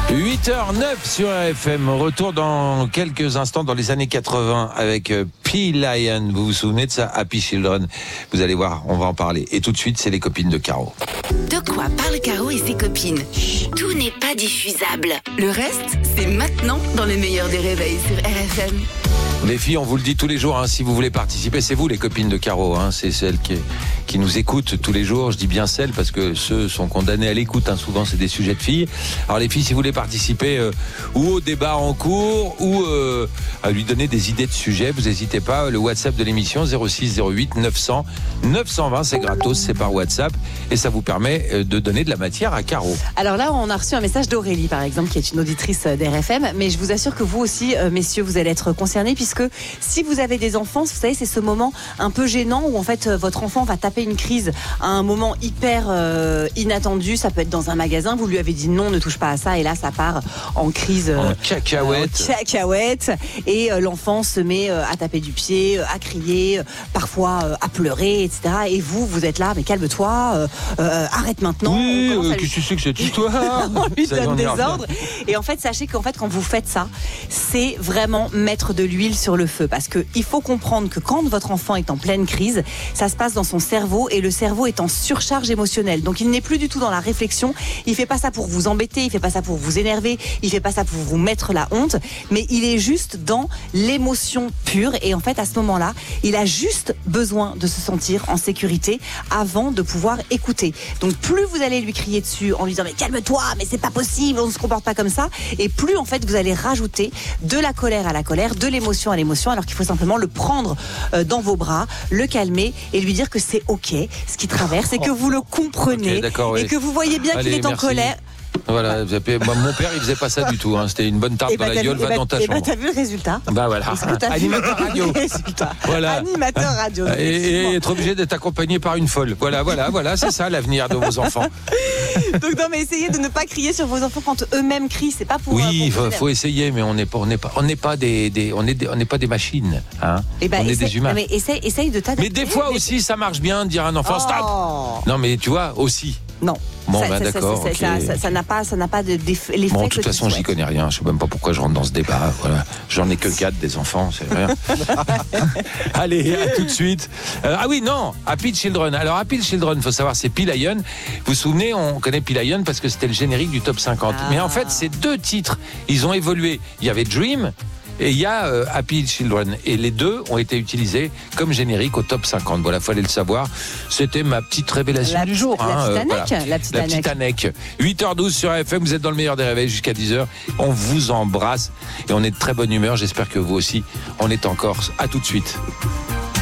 8h09 sur RFM. Retour dans quelques instants dans les années 80 avec P. Lion. Vous vous souvenez de ça? Happy Children. Vous allez voir, on va en parler. Et tout de suite, c'est les copines de Caro. De quoi parlent Caro et ses copines? Tout n'est pas diffusable. Le reste, c'est maintenant dans le meilleur des réveils sur RFM. Les filles, on vous le dit tous les jours, hein, si vous voulez participer, c'est vous les copines de Caro, hein, c'est celles qui nous écoutent tous les jours. Je dis bien celles parce que ceux sont condamnés à l'écoute, hein, souvent c'est des sujets de filles. Alors les filles, si vous voulez participer ou au débat en cours ou à lui donner des idées de sujets, vous n'hésitez pas, le WhatsApp de l'émission 06 08 900 920, c'est gratos, c'est par WhatsApp et ça vous permet de donner de la matière à Caro. Alors là, on a reçu un message d'Aurélie par exemple, qui est une auditrice d'RFM, mais je vous assure que vous aussi, messieurs, vous allez être concernés puisque si vous avez des enfants, vous savez, c'est ce moment un peu gênant où en fait votre enfant va taper une crise à un moment hyper inattendu. Ça peut être dans un magasin, vous lui avez dit non, ne touche pas à ça, et là ça part en crise en cacahuète. Et l'enfant se met à taper du pied, à crier, parfois à pleurer, etc. Et vous êtes là, mais calme-toi, arrête maintenant. Oui, qu'est-ce que c'est que cette histoire? On lui donne des ordres. Et en fait, sachez qu'en fait, quand vous faites ça, c'est vraiment mettre de l'huile sur le feu, parce que il faut comprendre que quand votre enfant est en pleine crise, ça se passe dans son cerveau et le cerveau est en surcharge émotionnelle. Donc il n'est plus du tout dans la réflexion. Il fait pas ça pour vous embêter, il fait pas ça pour vous énerver, il fait pas ça pour vous mettre la honte, mais il est juste dans l'émotion pure. Et en fait, à ce moment-là, il a juste besoin de se sentir en sécurité avant de pouvoir écouter. Donc plus vous allez lui crier dessus en lui disant mais calme-toi, mais c'est pas possible, on ne se comporte pas comme ça, et plus en fait vous allez rajouter de la colère à la colère, de l'émotion à l'émotion, alors qu'il faut simplement le prendre dans vos bras, le calmer et lui dire que c'est ok ce qui traverse et que vous le comprenez, okay, et que vous voyez bien qu'il est en colère. Voilà, mon père il faisait pas ça du tout, hein. C'était une bonne tarte dans la gueule, va dans ta chambre. Et t'as vu le résultat? Bah voilà, animateur radio. Voilà. Animateur radio. Et être obligé d'être accompagné par une folle. Voilà, c'est ça l'avenir de vos enfants. Donc non, mais essayez de ne pas crier sur vos enfants quand eux-mêmes crient, c'est pas pour. Oui, faut essayer, mais on n'est pas des machines, hein. On est des humains. Mais essaye de t'adapter. Mais des fois aussi, ça marche bien de dire à un enfant stop. Non, mais tu vois aussi. Non. Bon, d'accord. Ça n'a pas l'effet. Bon, de toute façon, j'y connais rien. Je sais même pas pourquoi je rentre dans ce débat. Voilà. J'en ai que 4 des enfants, c'est rien. Allez, à tout de suite. Happy Children. Alors, Happy Children, faut savoir, c'est P. Lion. Vous vous souvenez, on connaît P. Lion parce que c'était le générique du Top 50. Mais en fait, ces deux titres, ils ont évolué. Il y avait Dream. Et il y a Happy Children. Et les deux ont été utilisés comme générique au top 50. Voilà, fallait le savoir. C'était ma petite révélation du jour. La petite anecdote. 8h12 sur FM. Vous êtes dans le meilleur des réveils jusqu'à 10h. On vous embrasse. Et on est de très bonne humeur. J'espère que vous aussi, on est encore. À tout de suite.